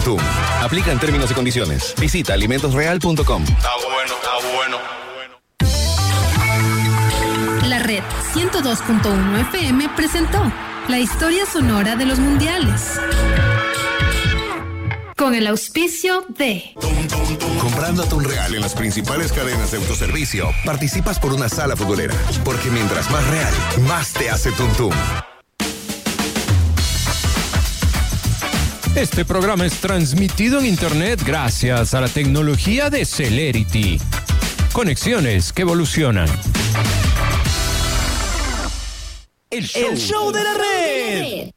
Tuntum. Aplican términos y condiciones. Visita alimentosreal.com. Está bueno, está bueno. La red 102.1 FM presentó la historia sonora de los mundiales. Con el auspicio de... Comprando atún real en las principales cadenas de autoservicio, participas por una sala futbolera. Porque mientras más real, más te hace Tuntum. Este programa es transmitido en internet gracias a la tecnología de Celerity. Conexiones que evolucionan. El show de la red.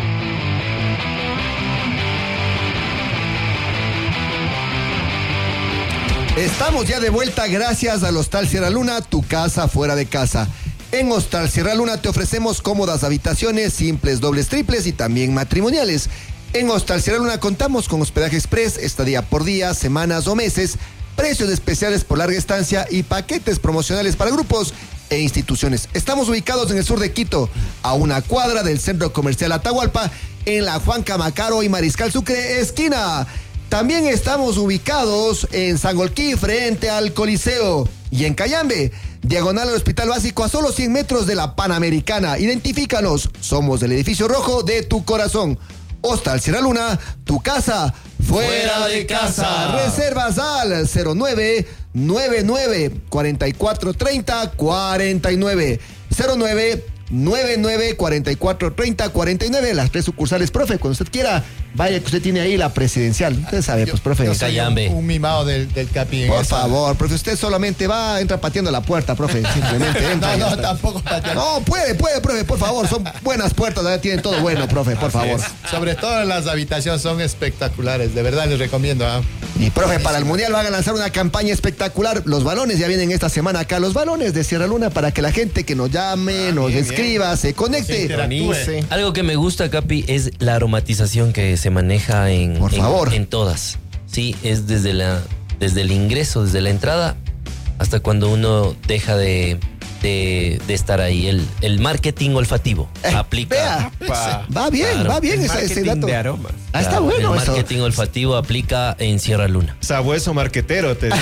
Estamos ya de vuelta gracias al Hostal Sierra Luna, tu casa fuera de casa. En Hostal Sierra Luna te ofrecemos cómodas habitaciones, simples, dobles, triples y también matrimoniales. En Hostal Sierra Luna contamos con hospedaje express, estadía por días, semanas o meses, precios especiales por larga estancia y paquetes promocionales para grupos e instituciones. Estamos ubicados en el sur de Quito, a una cuadra del Centro Comercial Atahualpa, en la Juan Camacaro y Mariscal Sucre, esquina. También estamos ubicados en Sangolquí, frente al Coliseo, y en Cayambe, diagonal al Hospital Básico, a solo 100 metros de la Panamericana. Identifícanos, somos del edificio rojo de tu corazón. Hostal Sierra Luna, tu casa fuera de casa. Reservas al 0999-4430-49. 0999-4430-49. Las 3 sucursales, profe, cuando usted quiera, vaya que usted tiene ahí la presidencial. Usted sabe, pues, profe. Yo soy un mimado del Capi. Por favor, profe, usted solamente va, entra pateando la puerta, profe, simplemente entra. No, tampoco pateando. No, puede, profe, por favor, son buenas puertas, ya tienen todo bueno, profe, por favor. Sobre todo las habitaciones son espectaculares, de verdad les recomiendo. Y profe, para el Mundial van a lanzar una campaña espectacular. Los balones ya vienen esta semana acá, los balones de Sierra Luna, para que la gente que nos llame, nos escriba, se conecte. Algo que me gusta, Capi, es la aromatización que se maneja en todas. Sí, es desde el ingreso, desde la entrada, hasta cuando uno deja de estar ahí. El marketing olfativo aplica. Va bien ese dato. De aromas. Está bueno el eso. marketing olfativo aplica en Sierra Luna. Sabueso marquetero, te digo.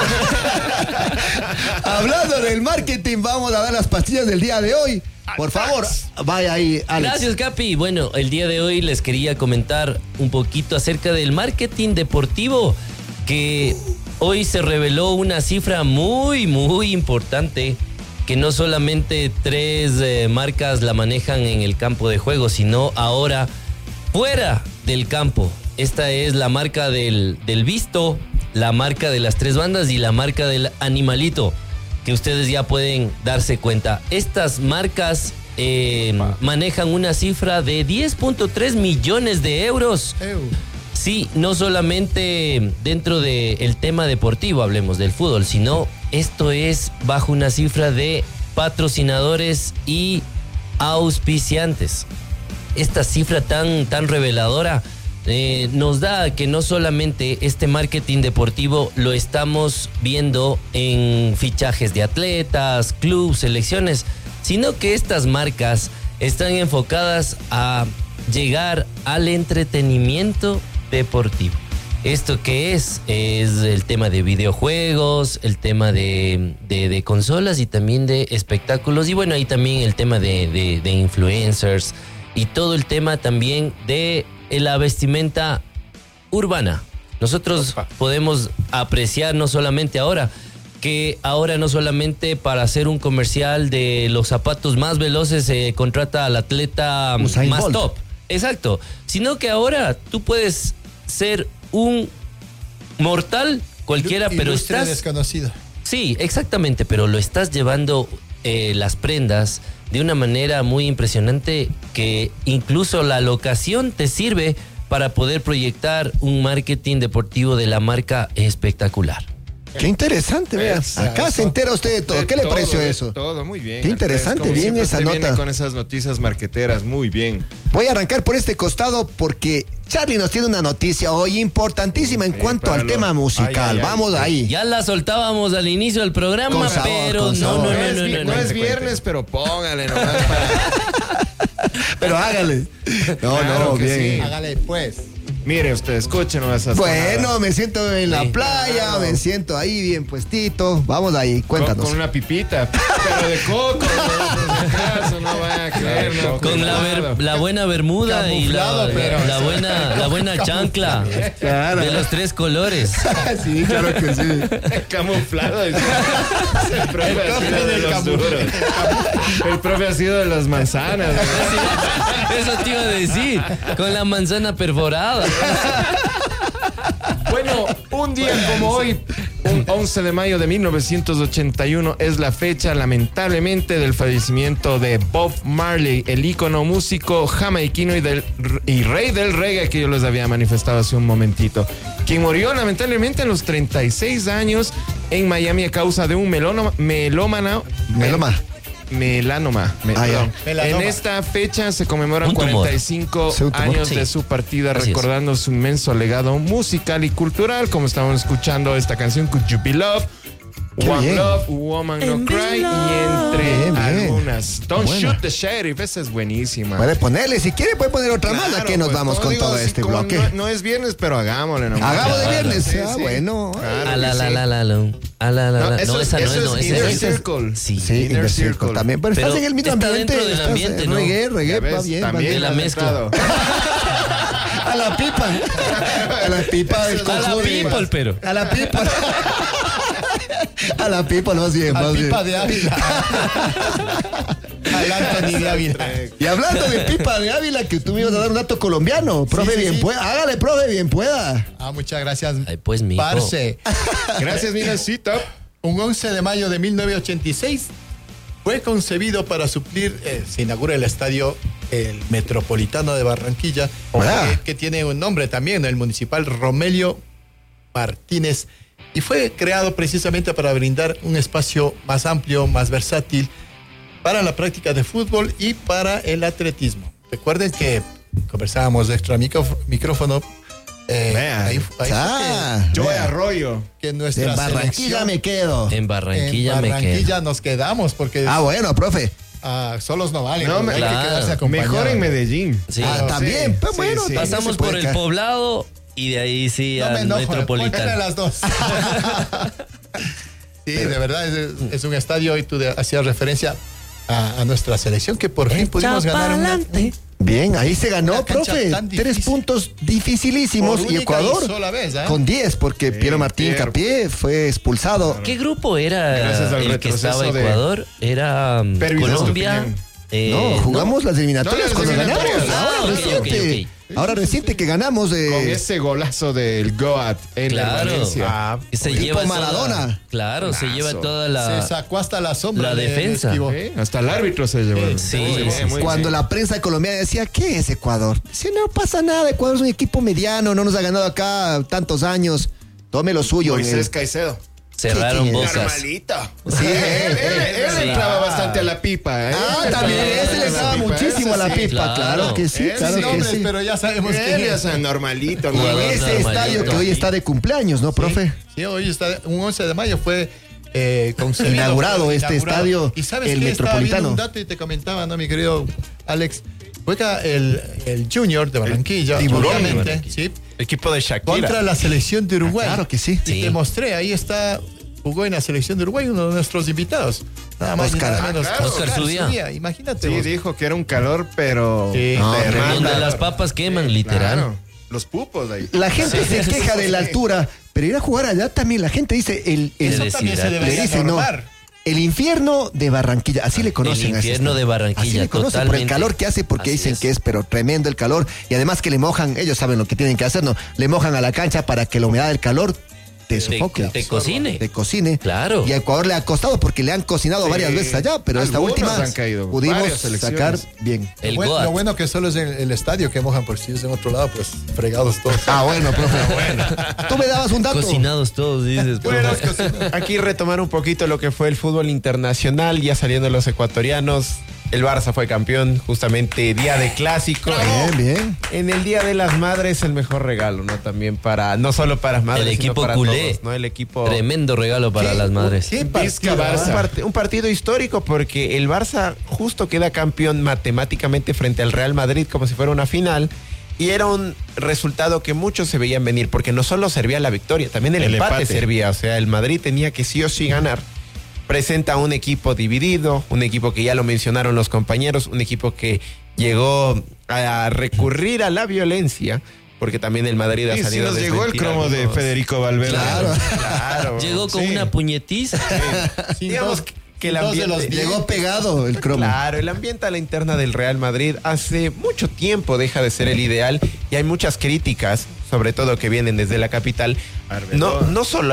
Hablando del marketing, vamos a dar las pastillas del día de hoy. Por favor, vaya ahí, Alex. Gracias, Capi. Bueno, el día de hoy les quería comentar un poquito acerca del marketing deportivo, que hoy se reveló una cifra muy, muy importante, que no solamente 3 marcas la manejan en el campo de juego, sino ahora fuera del campo. Esta es la marca del Visto, la marca de las 3 bandas y la marca del Animalito, que ustedes ya pueden darse cuenta. Estas marcas manejan una cifra de 10.3 millones de euros. Sí, no solamente dentro del tema deportivo, hablemos del fútbol, sino esto es bajo una cifra de patrocinadores y auspiciantes. Esta cifra tan reveladora nos da que no solamente este marketing deportivo lo estamos viendo en fichajes de atletas, clubes, selecciones, sino que estas marcas están enfocadas a llegar al entretenimiento deportivo. ¿Esto qué es? Es el tema de videojuegos, el tema de consolas y también de espectáculos. Y bueno, ahí también el tema de influencers y todo el tema también de la vestimenta urbana. Nosotros podemos apreciar no solamente ahora no solamente para hacer un comercial de los zapatos más veloces se contrata al atleta más top. Exacto. Sino que ahora tú puedes ser un mortal cualquiera, pero estás desconocido. Sí, exactamente, pero lo estás llevando las prendas de una manera muy impresionante, que incluso la locación te sirve para poder proyectar un marketing deportivo de la marca espectacular. Qué interesante, veas. Acá se entera usted de todo. ¿Qué le pareció eso? Todo, muy bien. Qué interesante, bien esa nota. Viene con esas noticias marqueteras, muy bien. Voy a arrancar por este costado porque Charlie nos tiene una noticia hoy importantísima en cuanto al tema musical. Vamos ahí. Ya la soltábamos al inicio del programa, pero no es viernes, pero póngale nomás para... Pero hágale. No, bien. Sí. Hágale pues. Mire usted, escuchen esas Bueno, tonadas. me siento en la playa, claro. me siento ahí bien puestito. Vamos ahí, cuéntanos. Con una pipita, pero de coco, por si acaso, no vaya a creer. No, Con la buena bermuda y Camuflado, pero- la buena chancla Claro. de los 3 colores. Sí, claro que sí. camuflado. El profe ha sido de los duros. El profe ha sido de las manzanas. ¿no? Eso te iba a decir, con la manzana perforada. Bueno, un día como hoy, un 11 de mayo de 1981, es la fecha, lamentablemente, del fallecimiento de Bob Marley, el ícono músico jamaiquino y rey del reggae que yo les había manifestado hace un momentito, quien murió lamentablemente a los 36 años en Miami a causa de un melanoma. Perdón. Melanoma. En esta fecha se conmemoran Un tumor. 45 Sí, un tumor. años Sí. de su partida, Así es. recordando su inmenso legado musical y cultural, como estamos escuchando esta canción, Could You Be Love, Qué One bien. Love, Woman No Cry, y entre Bien, bien. algunas. Don't Bueno. Shoot the Sheriff, esa es buenísima. Puede ponerle, si quiere puede poner otra más. ¿A qué nos pues, vamos como con digo, todo sí, este como bloque? No es viernes, pero hagámosle nomás. Hagamos de Claro, viernes. sí, Ah, sí. bueno. Claro A la que la sí. la la la. A la la No, la. eso No, es- esa no eso es, no, es esa Inner es. Circle. Sí. Sí, Inner Inner Circle Circle. también. Pero, Pero estás en el mismo está ambiente. dentro del estás ambiente, en ¿no? Reggae, Ya va ves, bien, va también bien. la has mezcla. entrado. A la pipa. A la pipa del A la consumo. people, pero. A la pipa. A la pipa, más bien, Al más bien. Pipa de Ávila. Al Anthony de Ávila. Y hablando de pipa de Ávila, que tú me ibas a dar un dato colombiano. Profe, sí, bien sí. pueda. Hágale, profe, bien pueda. Muchas gracias. Ay, pues, mijo. Parce. Gracias, Minasita. Un 11 de mayo de 1986 fue concebido para suplir, se inaugura el estadio el Metropolitano de Barranquilla, Hola. que tiene un nombre también, el municipal Romelio Martínez, y fue creado precisamente para brindar un espacio más amplio, más versátil para la práctica de fútbol y para el atletismo. Recuerden que conversábamos de extra micrófono. Vea. Ahí fue Joe vea. Arroyo. que De nuestra Barranquilla selección me quedo. En Barranquilla, en me Barranquilla quedo. nos quedamos porque Bueno, profe. solos no valen. No, pues, hay claro. que quedarse acompañados. Mejor en Medellín. Sí. También. Pero sí, bueno, sí. también Pasamos se puede por el caer. poblado y de ahí sí No me al enojo, póntale metropolitano. las dos. Sí, de verdad es un estadio y tú hacías referencia a nuestra selección que por fin pudimos ganar Bien, ahí se ganó, Una cancha profe. tan 3 difícil. puntos dificilísimos. Por Y única Ecuador y sola vez, ¿eh? con 10, porque Piero Martín Piero. Capié fue expulsado. ¿Qué grupo era Gracias al el que retroceso estaba de Ecuador? Era Pervis Colombia. Estupiñán. No, jugamos las eliminatorias No, las cuando eliminatorias. ganamos. Ah, Ahora ok, reciente. ok. Ahora reciente que ganamos Con de ese golazo del Goat en la Claro. Valencia. Se tipo lleva Maradona. Toda, claro, se lleva toda Se la. sacó hasta la sombra La de defensa. Esquivo. Sí, hasta el árbitro se llevó. Sí, Muy bien, sí, muy cuando bien. la prensa colombiana decía, ¿qué es Ecuador? Decía, no pasa nada, Ecuador es un equipo mediano, no nos ha ganado acá tantos años. Tome lo suyo. Moisés Caicedo. Cerraron Sí, bocas. Normalito. Sí, Él Sí. entraba bastante a la pipa. ¿eh? también, ese le entraba daba muchísimo a la pipa, claro. claro que sí, Él claro sin que Nombres, sí. pero ya sabemos Él que es normalito. Y Jugador ese normalito. estadio que hoy está de cumpleaños, ¿no, profe? Sí, hoy está, un 11 de mayo fue concebido. Inaugurado fue este estadio, ¿Y sabes el qué? Estaba viendo Metropolitano. un dato y te comentaba, ¿no, mi querido Alex? Juega el Junior de Barranquilla, Tiburón de obviamente, sí, Equipo de Shakira. contra la selección de Uruguay. Claro que sí. Y te mostré, ahí está, jugó en la selección de Uruguay uno de nuestros invitados. Nada más Oscar. y nada menos. claro. Oscar Zubía. Imagínate. Sí, vos. dijo que era un calor, pero... Sí. No, de tremendo. Donde mala. las papas queman, literal. Claro. Los pupos ahí. La gente se queja de la altura, pero ir a jugar allá también, la gente dice, Eso Se también se deshidrata. le debería dice, no, normar. el infierno de Barranquilla, así le conocen. El a ese infierno estadio. de Barranquilla, Así le conocen por el totalmente. calor que hace, porque Así dicen es. que es pero tremendo el calor, y además que le mojan, ellos saben lo que tienen que hacer, ¿no? Le mojan a la cancha para que la humedad del calor te sofoque. te cocine. Te cocine. Claro. Y a Ecuador le ha costado porque le han cocinado Sí. varias veces allá, pero esta Algunos última han caído, pudimos varias selecciones. sacar bien. El Lo Goat. bueno que solo es en el estadio que mojan, porque si es en otro lado, pues fregados todos. Ah, bueno, profe. Tú me dabas un dato. Cocinados todos, dices. profe. Aquí retomar un poquito lo que fue el fútbol internacional, ya saliendo los ecuatorianos. El Barça fue campeón, justamente día de clásico. Bien, bien. En el Día de las Madres, el mejor regalo, ¿no? También para, no solo para madres, El sino equipo para culé. todos, ¿no? El equipo... Tremendo regalo para las madres. ¿Qué Vizca partido, Barça. Un partido histórico porque el Barça justo queda campeón matemáticamente frente al Real Madrid como si fuera una final Y era un resultado que muchos se veían venir, porque no solo servía la victoria, también el empate servía. O sea, el Madrid tenía que sí o sí ganar. Presenta un equipo dividido, un equipo que ya lo mencionaron los compañeros, un equipo que llegó a recurrir a la violencia, porque también el Madrid ha salido nos llegó el cromo de Federico Valverde. Claro. Llegó con una puñetiza. Digamos que el ambiente llegó pegado el cromo. Claro, el ambiente a la interna del Real Madrid hace mucho tiempo deja de ser el ideal y hay muchas críticas, sobre todo que vienen desde la capital. No solo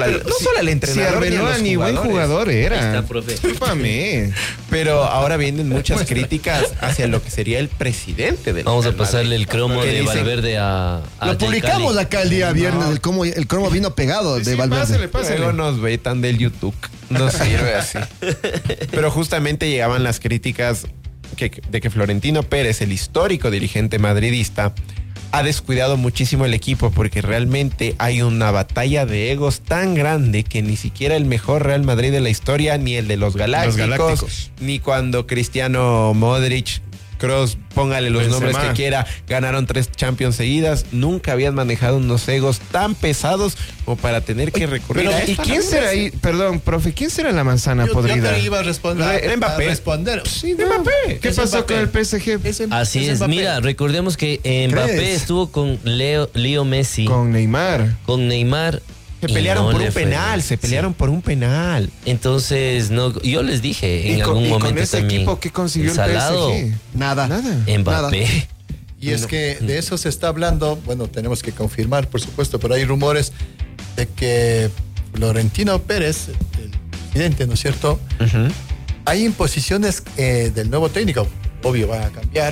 al entrenador. Si Arbeloa ni buen jugador era. Ahí está, profe. Discúlpame. Pero ahora vienen muchas críticas hacia lo que sería el presidente del Vamos a Real pasarle Madrid. el cromo Que de dicen- Valverde a Lo publicamos Yelcali. acá el día viernes, el cromo vino pegado de Valverde. Luego nos vetan del YouTube. No sirve así. Pero justamente llegaban las críticas de que Florentino Pérez, el histórico dirigente madridista, ha descuidado muchísimo el equipo porque realmente hay una batalla de egos tan grande que ni siquiera el mejor Real Madrid de la historia, ni el de los Galácticos, ni cuando Cristiano, Modric, Kroos, póngale los Benzema, nombres que quiera, ganaron 3 Champions seguidas, nunca habían manejado unos egos tan pesados como para tener que recurrir a ¿Y esto. quién será ahí? Perdón, profe, ¿quién será la manzana Yo podrida? te iba a responder. Mbappé. a responder. Sí, Mbappé. ¿Qué Es pasó Mbappé. con el PSG? Así es. Mbappé. Mira, recordemos que Mbappé ¿Crees? estuvo con Leo Messi, Con Neymar. con Neymar. Se y pelearon no por le un fue penal, bien. se pelearon por un penal. Entonces, no, yo les dije en algún y momento con ese también. equipo, ¿qué consiguió el Salado, PSG? Nada. Mbappé. Y es que de eso se está hablando, bueno, tenemos que confirmar, por supuesto, pero hay rumores de que Florentino Pérez, el presidente, ¿no es cierto? Hay imposiciones del nuevo técnico, obvio, va a cambiar.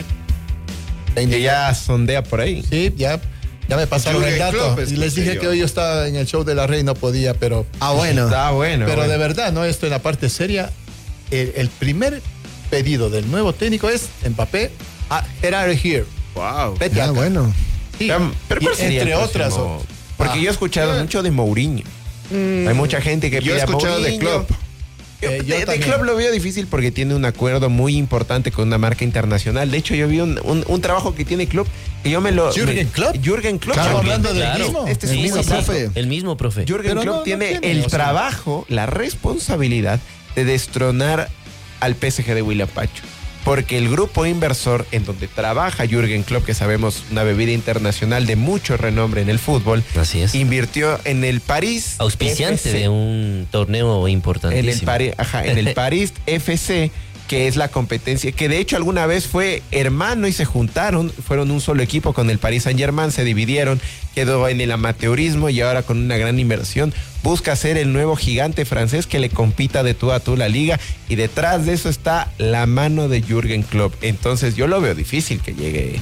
Que ya sondea por ahí. Sí, ya me pasaron Jürgen el dato. Klopp, Y les dije escuché que yo. hoy yo estaba en el show de la Rey, no podía, pero... Ah, bueno. Está bueno. Pero bueno. de verdad, ¿no? Esto en la parte seria. El primer pedido del nuevo técnico es Mbappé, get out of here. Wow. Vete Ah, acá. bueno. Sí. Pero Y ¿cuál sería entre el otras. próximo? Porque yo he escuchado mucho de Mourinho. Hay mucha gente que Yo he pide a escuchado de Mourinho. Klopp. Yo De también. Klopp lo veo difícil porque tiene un acuerdo muy importante con una marca internacional. De hecho, yo vi un trabajo que tiene Klopp que yo me lo... ¿Jürgen Klopp? Jürgen Klopp. Claro, también. hablando del Claro. mismo. Este es El un mismo profe. El mismo profe. Jürgen Pero Klopp no tiene tiene, el o sea. trabajo, la responsabilidad de destronar al PSG de William Pacho. Porque el grupo inversor en donde trabaja Jürgen Klopp, que sabemos una bebida internacional de mucho renombre en el fútbol, Así es. invirtió en el París Auspiciante FC, de un torneo importantísimo. en el París FC, que es la competencia, que de hecho alguna vez fue hermano y se juntaron, fueron un solo equipo con el Paris Saint-Germain, se dividieron, quedó en el amateurismo y ahora con una gran inversión busca ser el nuevo gigante francés que le compita de tú a tú la liga, y detrás de eso está la mano de Jürgen Klopp. Entonces yo lo veo difícil que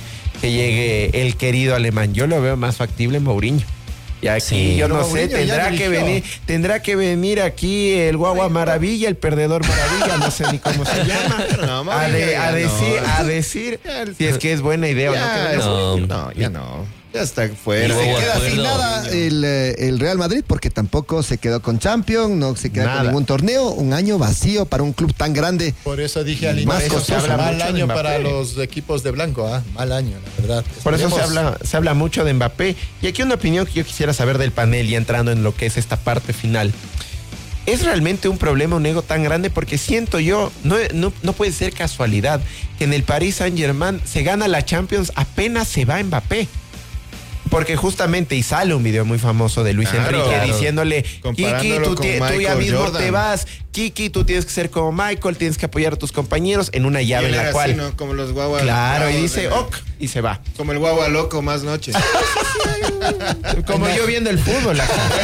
llegue el querido alemán. Yo lo veo más factible Mourinho. Y aquí Sí. yo no Pero sé, Mourinho ya dirigió. tendrá que venir aquí el guagua maravilla, el perdedor maravilla, no sé ni cómo se llama, No, a Mourinho decir si es que es buena idea o no. Ya, que venga. No. ya no. Ya está fuera. Y Se luego queda sin acuerdo. nada el Real Madrid porque tampoco se quedó con Champions, no se queda Nada. con ningún torneo. Un año vacío para un club tan grande. Por eso dije al Más inicio, costoso, mal mucho de año Mbappé. para los equipos de blanco, mal año, la verdad. Por eso Esperemos- se habla mucho de Mbappé. Y aquí una opinión que yo quisiera saber del panel, y entrando en lo que es esta parte final. ¿Es realmente un problema, un ego tan grande? Porque siento yo, no puede ser casualidad que en el Paris Saint-Germain se gana la Champions apenas se va Mbappé. Porque justamente, y sale un video muy famoso de Luis Claro. Enrique Claro. diciéndole, Kiki, Comparándolo tú con ya Michael mismo Jordan. te vas, Kiki, tú tienes que ser como Michael, tienes que apoyar a tus compañeros en una llave en la cual... Como los guaguas. Claro, y bravos dice, de la- ok, y se va. Como el guagua loco más noches. Como yo viendo el fútbol.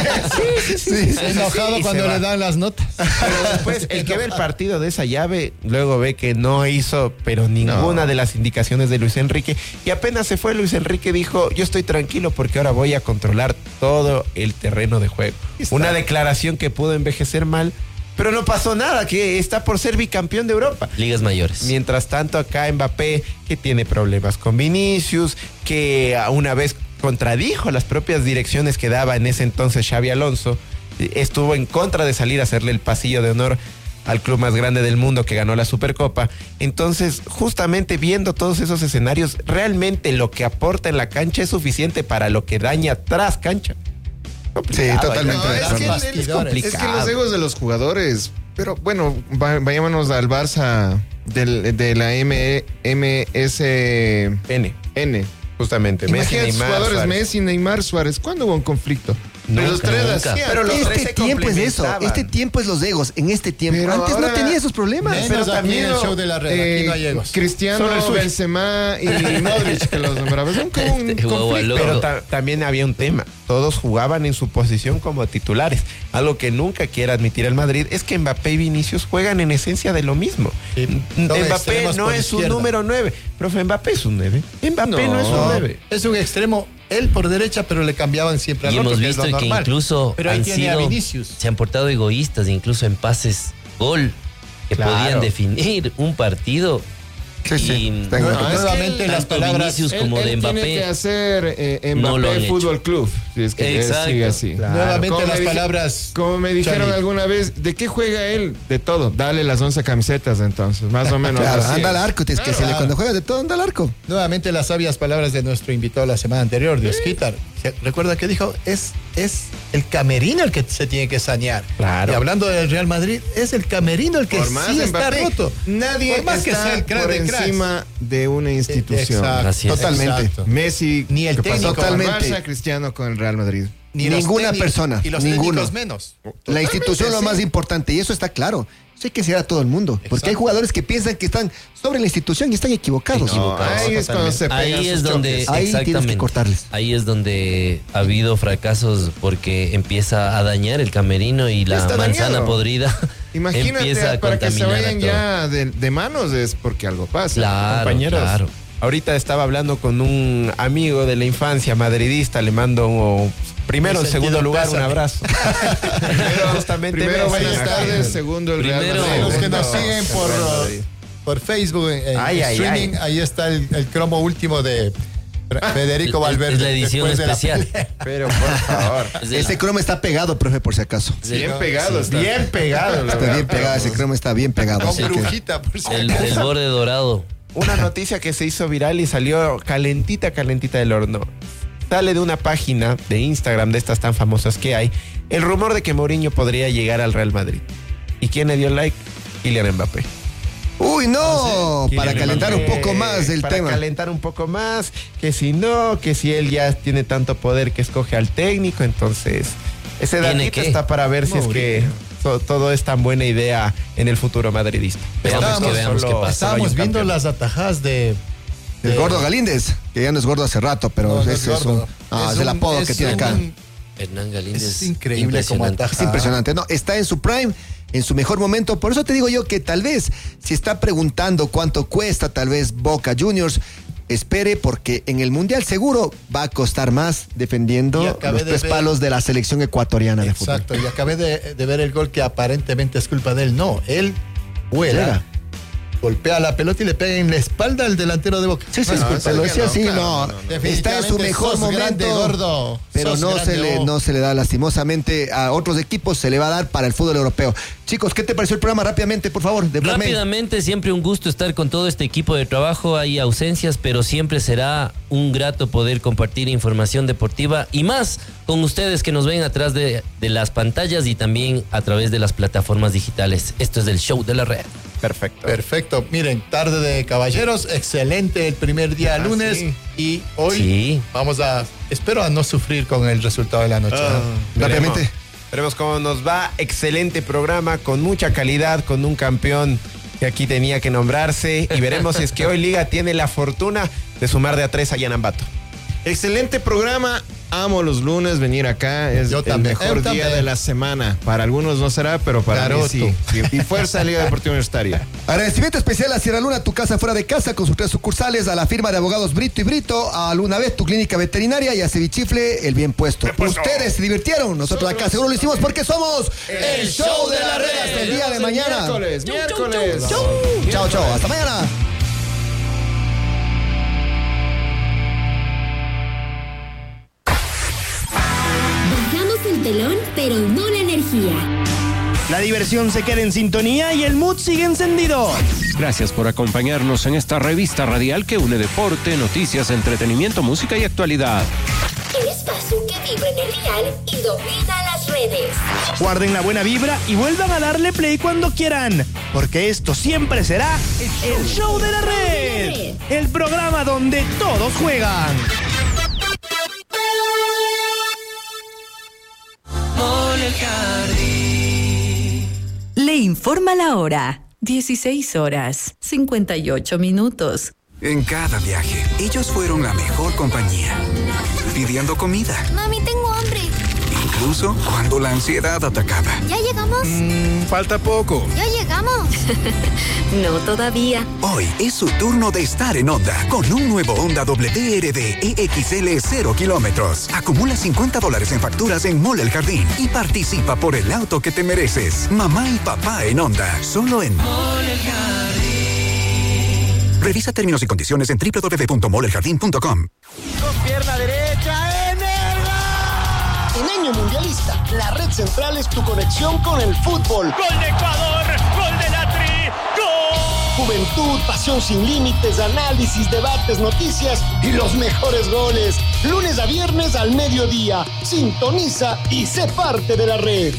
Enojado Sí, cuando se va. le dan las notas. Pero después, el que ve el partido de esa llave, luego ve que no hizo, pero ninguna de las indicaciones de Luis Enrique. Y apenas se fue, Luis Enrique dijo, yo estoy tranquilo porque ahora voy a controlar todo el terreno de juego. Una declaración que pudo envejecer mal, pero no pasó nada, que está por ser bicampeón de Europa. Ligas mayores. Mientras tanto, acá Mbappé, que tiene problemas con Vinicius, que una vez contradijo las propias direcciones que daba en ese entonces Xavi Alonso, estuvo en contra de salir a hacerle el pasillo de honor al club más grande del mundo que ganó la Supercopa. Entonces, justamente viendo todos esos escenarios, realmente lo que aporta en la cancha es suficiente para lo que daña tras cancha. Sí, totalmente. No, es que los egos de los jugadores. Pero bueno, vayámonos al Barça de la MSN. Justamente. Imagínate, Neymar, jugadores Suárez. Messi, Neymar, Suárez. ¿Cuándo hubo un conflicto? Nunca, Pero los tres nunca. hacían. Pero los tres Este se tiempo es eso. complementaban. Este tiempo es los egos. En este tiempo. Pero Antes no ahora- tenía esos problemas. Menos Pero aquí también en el show de la red, aquí no hay egos. Cristiano, Solo el suyo. Benzema y Modric, que los nombraba. Nunca hubo un Este guagua conflicto. loco. Pero también había un tema. Todos jugaban en su posición como titulares. Algo que nunca quiere admitir el Madrid es que Mbappé y Vinicius juegan en esencia de lo mismo. Sí, son Mbappé extremos no por es un izquierda. número 9. Profe, Mbappé es un 9. Mbappé no es un 9. Es un extremo, él por derecha, pero le cambiaban siempre al Y otro, hemos que es lo visto que normal. incluso Pero ahí han tiene a sido, Vinicius. se han portado egoístas, incluso en pases gol, que Claro. podían definir un partido. Sí, sí. Y Está en No, la- es que nuevamente las tanto palabras. Vinicius como Él de Mbappé. tiene que hacer no lo han Mbappé hecho. Fútbol Club. Si es que él Exacto. sigue así. Nuevamente Como las me dije- palabras. Como me dijeron Charlie. alguna vez, ¿de qué juega él? De todo. Dale las 11 camisetas entonces, más o menos. Claro, así anda al es. arco. Tienes que decirle, cuando juegas de todo, anda al arco. Nuevamente las sabias palabras de nuestro invitado la semana anterior, Dios quitar. Recuerda que dijo, es el camerino el que se tiene que sanear. Claro. Y hablando del Real Madrid, es el camerino el que Por más sí está Mbappé, roto. nadie Por más que está sea el crack por de cracks. encima de una institución. Exacto, Así es. Totalmente. exacto. Messi, Ni el ¿qué pasó técnico. con el Totalmente. Barça, Cristiano con el Real Madrid. Ni los Ninguna técnicos- persona, Y los ninguno. técnicos menos. La institución es lo más importante y eso está claro. Eso hay que enseñar a todo el mundo. Porque hay Exacto. jugadores que piensan que están sobre la institución y están equivocados. No, ahí es cuando se pegan Ahí es sus donde, choques. Ahí tienes que exactamente, cortarles. ahí es donde ha habido fracasos porque empieza a dañar el camerino y la Está manzana dañado. podrida empieza Imagínate, a para que se contaminar a vayan todo. ya de manos es porque algo pasa. Claro, Compañeros, claro. ahorita estaba hablando con un amigo de la infancia madridista, le mando primero, Mi en segundo sentido lugar, un pésame. abrazo. Primero, me buenas imagino. tardes. Segundo, el Real Primero, Madrid. Los que nos No, siguen el Real Madrid. por Facebook en Ay, ay, streaming, ay. ahí está el cromo último de Federico Es- Valverde. es la edición después de la especial. pelea. Pero por favor. Es el- Ese cromo está pegado, profe, por si acaso. Bien pegado está. Bien pegado. la Está verdad. bien pegado, ese cromo está bien pegado. Con así que- brujita, por si el acaso. borde dorado. Una noticia que se hizo viral y salió calentita del horno. Sale de una página de Instagram de estas tan famosas que hay el rumor de que Mourinho podría llegar al Real Madrid. ¿Y quién le dio like? Kylian Mbappé. Uy, no, para Kylian calentar un Mbappé, poco más el para tema. calentar un poco más, que si no, que si él ya tiene tanto poder que escoge al técnico, entonces ese ¿Tiene datito qué? está para ver si es que todo es tan buena idea en el futuro madridista. Veamos Estábamos- qué pasa. Estábamos viendo las atajadas de El gordo Galíndez, que ya no es gordo hace rato, pero No, no ese es gordo. es el apodo que tiene acá. Hernán Galíndez. Es increíble como impresionante. ataja. Es impresionante, ¿no? Está en su prime, en su mejor momento. Por eso te digo yo que tal vez, si está preguntando cuánto cuesta, tal vez Boca Juniors, espere, porque en el Mundial seguro va a costar más Y defendiendo acabé los de tres ver- palos de la selección ecuatoriana de fútbol. Exacto, y acabé de ver el gol que aparentemente es culpa de él. No, él vuela, Llega. golpea la pelota y le pega en la espalda al delantero de Boca. Sí, sí, No, pero eso lo que decía así, claro, no. no. Está en su Definitivamente mejor sos momento, grande, gordo. pero Sos no grande, oh. no se le da lastimosamente a otros equipos, se le va a dar para el fútbol europeo. Chicos, ¿qué te pareció el programa? Rápidamente, por favor, de Blackmail. Rápidamente, siempre un gusto estar con todo este equipo de trabajo. Hay ausencias, pero siempre será un grato poder compartir información deportiva y más con ustedes que nos ven atrás de las pantallas y también a través de las plataformas digitales. Esto es el show de la red. Perfecto. Perfecto. Miren, tarde de caballeros, excelente el primer día lunes sí. y hoy Sí. vamos a, espero a no sufrir con el resultado de la noche. ¿no? Rápidamente. Veremos cómo nos va. Excelente programa, con mucha calidad, con un campeón que aquí tenía que nombrarse. Y veremos si es que hoy Liga tiene la fortuna de sumar de a 3 a Yanambato. Excelente programa. Amo los lunes venir acá. Es Yo el también. mejor Yo día también. de la semana. Para algunos no será, pero para Claro, mí sí. Sí. Y fuerza Liga Deportiva Universitaria. Agradecimiento especial a Sierra Luna, tu casa fuera de casa, con sus 3 sucursales, a la firma de abogados Brito y Brito, a Luna Vez, tu clínica veterinaria, y a Cevichifle, el bien puesto. Ustedes se divirtieron, nosotros acá seguro lo hicimos porque somos el show de la red. Hasta el día de mañana. Miércoles. Chao, chao, hasta mañana. Bajamos el telón, pero no la energía. La diversión se queda en sintonía y el mood sigue encendido. Gracias por acompañarnos en esta revista radial que une deporte, noticias, entretenimiento, música y actualidad. El espacio que vibra en el dial y domina las redes. Guarden la buena vibra y vuelvan a darle play cuando quieran, porque esto siempre será el show de la red. El programa donde todos juegan. Le informa la hora. 16 horas, 58 minutos. En cada viaje, ellos fueron la mejor compañía. Pidiendo comida. Mami, tengo hambre. Incluso cuando la ansiedad atacaba. ¿Ya llegamos? Falta poco. Ya llegamos. No todavía. Hoy es su turno de estar en Honda. Con un nuevo Honda WRD EXL 0 kilómetros. Acumula $50 en facturas en Mall El Jardín. Y participa por el auto que te mereces. Mamá y papá en Honda. Solo en Mall El Jardín. Revisa términos y condiciones en www.molleljardin.com. Con pierna derecha en el gol. En año mundialista, la Red Central es tu conexión con el fútbol. ¡Gol de Ecuador! ¡Gol de la Tri! ¡Gol! Juventud, pasión sin límites, análisis, debates, noticias y los mejores goles. Lunes a viernes al mediodía. Sintoniza y sé parte de la red.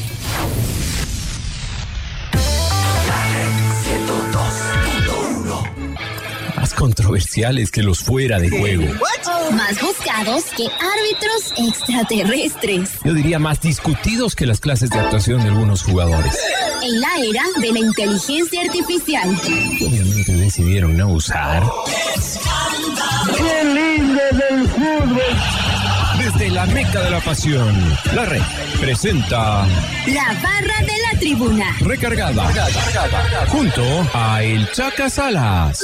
Más controversiales que los fuera de juego. Más buscados que árbitros extraterrestres. Yo diría más discutidos que las clases de actuación de algunos jugadores. En la era de la inteligencia artificial. Obviamente decidieron no usar. ¡Qué lindo del fútbol! Desde la meca de la pasión, la red presenta La barra de la tribuna. Recargada. Junto a El Chaca Salas.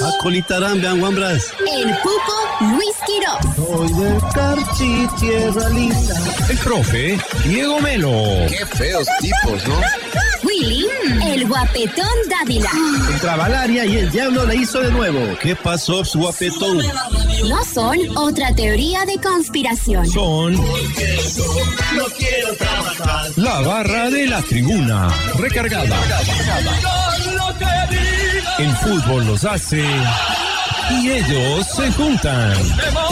El Pupo Luis Quiroz. Soy del Carchi, tierra linda. El profe Diego Melo. Qué feos tipos, ¿no? Willy, el guapetón Dávila. Entraba al área y el diablo le hizo de nuevo. ¿Qué pasó, su guapetón? No son otra teoría de conspiración. Son No quiero trabajar. la barra de la tribuna. Recargada. El fútbol los hace y ellos se juntan.